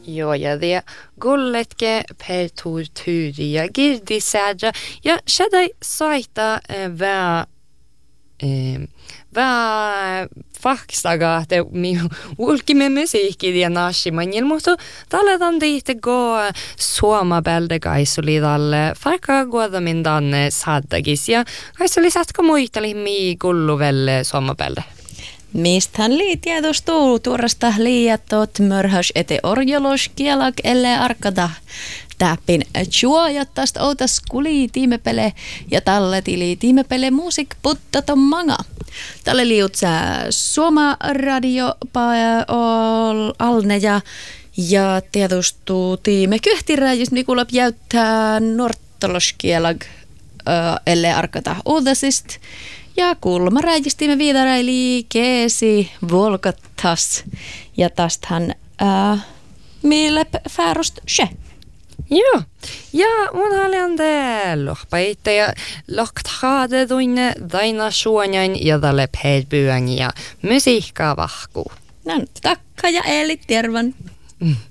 Joo, ja det golletke per torturi ja girdisädra. Ja shadai saita faksaga, että ulkimme musiikki ja naasimanjil, mutta taletan tiihte go suoma bälde kaisulidalle, farka goda min danne saddagis, ja kaisuli satko muisteli mi kullu velle suoma bälde. Misthän tiedostuu tuorasta liiatot mörhäs ete orjolos kielak elle arkada. Täppin juojattast outas kuli tiimepele ja talle tili tiimepele musiik puttaton manga. Tälle liutsää Suoma radio alne ja tiedostuu tiime kyhtiräjys Nikulap jäyttää norttoloskielag elle arkada uudasist. Ja kulma räjistimme viidaräili keesi volkattas ja tästähän mille fäärost se. Joo, ja mun haljande lohpaitte ja lohkthade tunne daina suonjain ja dalle peidbyäng ja musiikkaa vahkuu. Takka ja Eeli Tervan.